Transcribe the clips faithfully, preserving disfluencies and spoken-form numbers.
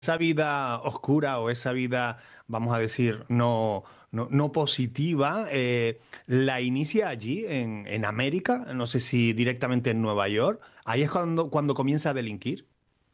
Esa vida oscura o esa vida, vamos a decir, no, no, no positiva, eh, la inicia allí en, en América, no sé si directamente en Nueva York. Ahí es cuando, cuando comienza a delinquir.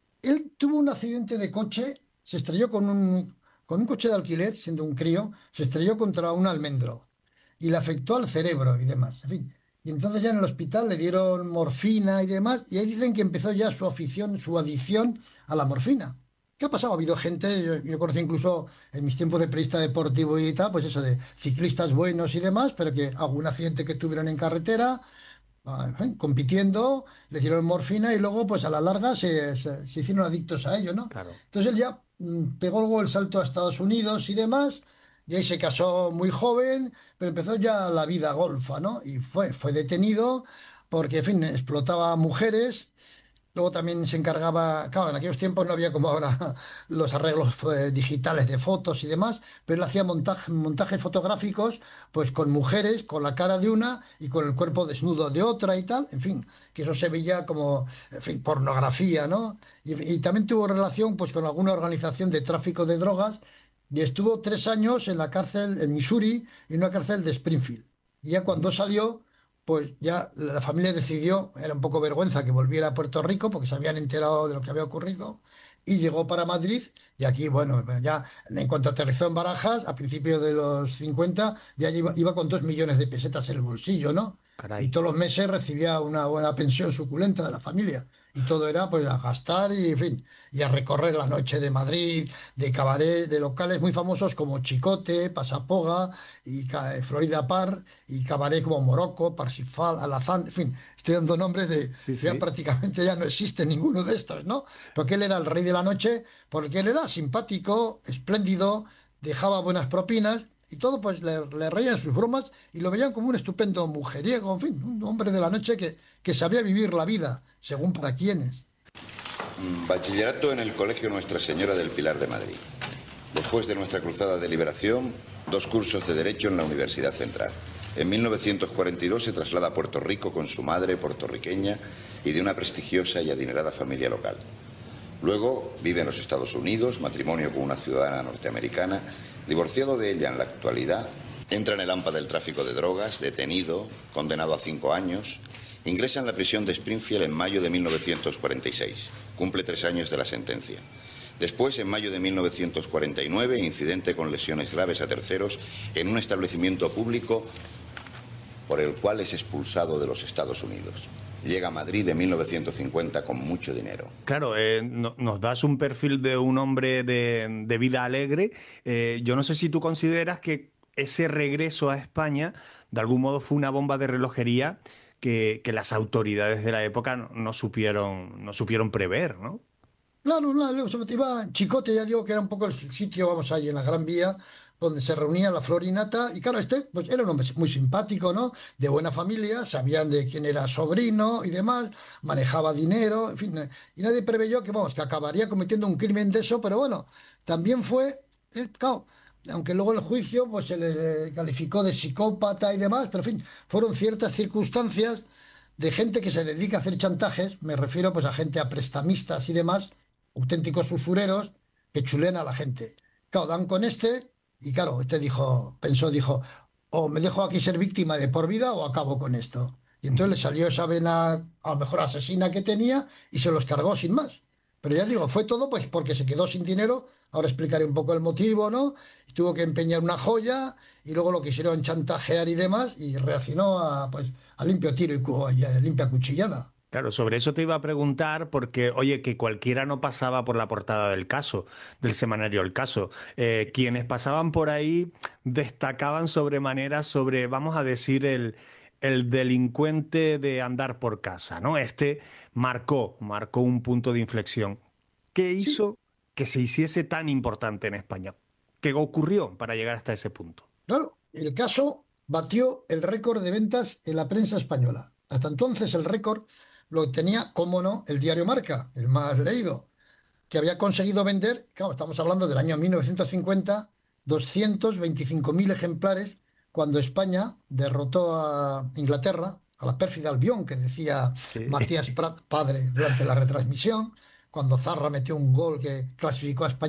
Él tuvo un accidente de coche, se estrelló con un, con un coche de alquiler, siendo un crío, se estrelló contra un almendro y le afectó al cerebro y demás. En fin. Y entonces ya en el hospital le dieron morfina y demás, y ahí dicen que empezó ya su afición, su adicción a la morfina. ¿Qué ha pasado? Ha habido gente, yo, yo conocí incluso en mis tiempos de periodista deportivo y tal, pues eso de ciclistas buenos y demás, pero que algún accidente que tuvieron en carretera ah, en compitiendo, le dieron morfina y luego, pues a la larga se, se- se hicieron adictos a ello, ¿no? Claro. Entonces él ya mm, pegó luego el salto a Estados Unidos y demás, y ahí se casó muy joven, pero empezó ya la vida golfa, ¿no? Y fue, fue detenido porque, en fin, explotaba a mujeres. Luego también se encargaba, claro, en aquellos tiempos no había como ahora los arreglos eh, digitales de fotos y demás, pero él hacía montaje- montajes fotográficos pues con mujeres, con la cara de una y con el cuerpo desnudo de otra y tal, en fin, que eso se veía como, en fin, pornografía, ¿no? Y, y también tuvo relación pues con alguna organización de tráfico de drogas y estuvo tres años en la cárcel en Missouri, en una cárcel de Springfield. Y ya cuando salió pues ya la familia decidió, era un poco vergüenza que volviera a Puerto Rico porque se habían enterado de lo que había ocurrido y llegó para Madrid y aquí, bueno, ya en cuanto aterrizó en Barajas, a principios de los cincuenta ya iba, iba con dos millones de pesetas en el bolsillo, ¿no? Y Caray. todos los meses recibía una buena pensión suculenta de la familia. Y todo era pues a gastar y, en fin, y a recorrer la noche de Madrid, de cabaret, de locales muy famosos como Chicote, Pasapoga y Ca- Florida Par y cabaret como Morocco, Parsifal, Alazán, en fin, estoy dando nombres de Sí, que ya sí. prácticamente ya no existe ninguno de estos, ¿no? Porque él era el rey de la noche, porque él era simpático, espléndido, dejaba buenas propinas y todo pues le, le reían sus bromas y lo veían como un estupendo mujeriego, en fin, un hombre de la noche que, que sabía vivir la vida, según para quienes. Bachillerato en el Colegio Nuestra Señora del Pilar de Madrid. Después de nuestra cruzada de liberación, dos cursos de Derecho en la Universidad Central. En mil novecientos cuarenta y dos se traslada a Puerto Rico con su madre puertorriqueña y de una prestigiosa y adinerada familia local. Luego vive en los Estados Unidos, matrimonio con una ciudadana norteamericana, divorciado de ella en la actualidad, entra en el hampa del tráfico de drogas, detenido, condenado a cinco años, ingresa en la prisión de Springfield en mayo de mil novecientos cuarenta y seis, cumple tres años de la sentencia. Después, en mayo de mil novecientos cuarenta y nueve, incidente con lesiones graves a terceros en un establecimiento público por el cual es expulsado de los Estados Unidos. Llega a Madrid en mil novecientos cincuenta con mucho dinero. Claro, eh, no- nos das un perfil de un hombre de, de vida alegre. Eh, yo no sé si tú consideras que ese regreso a España de algún modo fue una bomba de relojería que, que las autoridades de la época no, no supieron, no supieron prever, ¿no? Claro, no, luego se iba Chicote, ya digo que era un poco el sitio, vamos, ahí en la Gran Vía, donde se reunía la florinata. Y claro, este, pues era un hombre muy simpático, ¿no? De buena familia, sabían de quién era sobrino y demás, manejaba dinero, en fin. eh, Y nadie preveyó que, vamos, que acabaría cometiendo un crimen de eso, pero bueno, también fue, eh, claro, aunque luego el juicio, pues se le calificó de psicópata y demás, pero en fin, fueron ciertas circunstancias de gente que se dedica a hacer chantajes, me refiero pues a gente, a prestamistas y demás auténticos usureros que chulean a la gente. Claro, dan con este y claro, este dijo, pensó, dijo, o me dejo aquí ser víctima de por vida o acabo con esto. Y entonces le Ujú. salió esa vena, a lo mejor asesina que tenía y se los cargó sin más. Pero ya digo, fue todo pues porque se quedó sin dinero. Ahora explicaré un poco el motivo, ¿no? Y tuvo que empeñar una joya y luego lo quisieron chantajear y demás y reaccionó a, pues, a limpio tiro y, cu- y a limpia cuchillada. Claro, sobre eso te iba a preguntar porque, oye, que cualquiera no pasaba por la portada del caso, del semanario El Caso. Eh, quienes pasaban por ahí destacaban sobremanera sobre, vamos a decir, el, el delincuente de andar por casa, ¿no? Este marcó, marcó un punto de inflexión. ¿Qué Sí, hizo que se hiciese tan importante en España? ¿Qué ocurrió para llegar hasta ese punto? claro, el caso batió el récord de ventas en la prensa española. Hasta entonces el récord lo tenía, cómo no, el diario Marca, el más leído, que había conseguido vender, claro, estamos hablando del año mil novecientos cincuenta, doscientos veinticinco mil ejemplares cuando España derrotó a Inglaterra, a la pérfida Albión, que decía Sí. Matías Prat, padre, durante la retransmisión. cuando Zarra metió un gol que clasificó a España